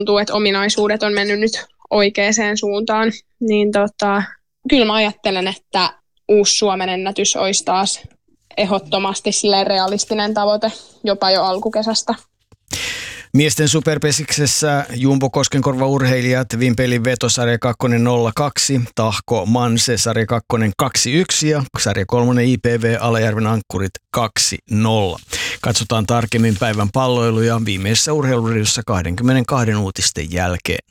tuntuu, että ominaisuudet on mennyt nyt oikeaan suuntaan. Niin kyllä mä ajattelen, että uusi Suomen ennätys olisi taas ehdottomasti silleen realistinen tavoite jopa jo alkukesästä. Miesten superpesiksessä Jumbo Koskenkorva-urheilijat Vimpelin veto sarja 2 0-2, Tahko Manse sarja 2 2-1 ja sarja 3 IPV Alajärven ankkurit 2-0. Katsotaan tarkemmin päivän palloiluja viimeisessä urheiluradiossa 22 uutisten jälkeen.